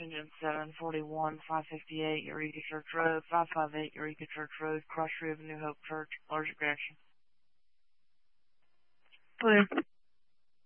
engine 741, 558, Eureka Church Road, 558, Eureka Church Road, Cross River, New Hope Church, allergic reaction. Clear.